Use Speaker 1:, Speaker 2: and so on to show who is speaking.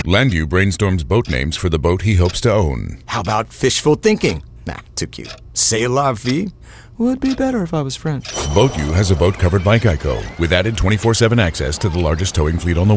Speaker 1: Landu brainstorms boat names for the boat he hopes to own.
Speaker 2: How about fishful thinking? Nah, too cute. C'est la vie? Would be better if I was French.
Speaker 1: BoatU has a boat covered by Geico with added 24/7 access to the largest towing fleet on the